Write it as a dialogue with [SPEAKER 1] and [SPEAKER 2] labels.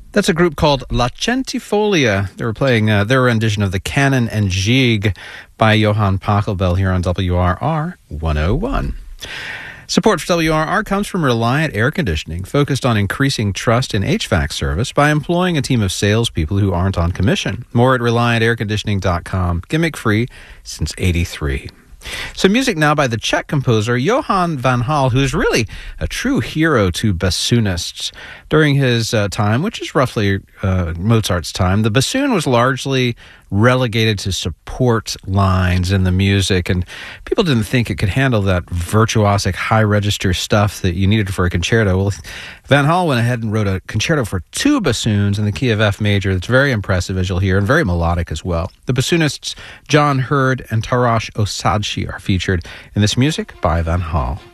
[SPEAKER 1] That's a group called La Centifolia. They were playing their rendition of the Canon and Gigue by Johann Pachelbel here on WRR 101. Support for WRR comes from Reliant Air Conditioning, focused on increasing trust in HVAC service by employing a team of salespeople who aren't on commission. More at ReliantAirConditioning.com. Gimmick free since '83. So music now by the Czech composer Johann van Hal, who is really a true hero to bassoonists. During his time, which is roughly Mozart's time, the bassoon was largely relegated to support lines in the music, and people didn't think it could handle that virtuosic high-register stuff that you needed for a concerto. Well, Van Hal went ahead and wrote a concerto for two bassoons in the key of F major that's very impressive, as you'll hear, and very melodic as well. The bassoonists John Hurd and Taras Osadchi are featured in this music by Van Hal.